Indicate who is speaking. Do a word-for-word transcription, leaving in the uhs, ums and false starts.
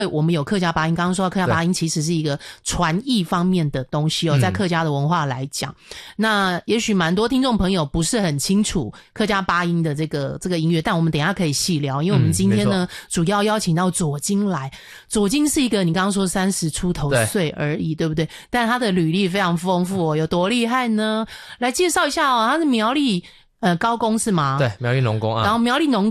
Speaker 1: 我们有客家八音，刚刚说到客家八音其实是一个传译方面的东西哦，在客家的文化来讲，嗯、那也许蛮多听众朋友不是很清楚客家八音的这个这个音乐，但我们等一下可以细聊，因为我们今天呢、嗯、主要邀请到左金来，左金是一个你刚刚说三十出头岁而已， 对, 对不对？但他的履历非常丰富哦，有多厉害呢？来介绍一下哦，他是苗栗呃高工是吗？
Speaker 2: 对，苗栗农工啊，
Speaker 1: 然后苗栗农